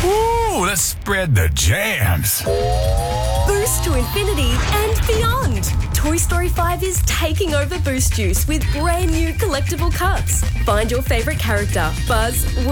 Ooh, let's spread the jams. Boost to infinity and beyond. Toy Story 5 is taking over Boost Juice with brand new collectible cups. Find your favourite character, Buzz,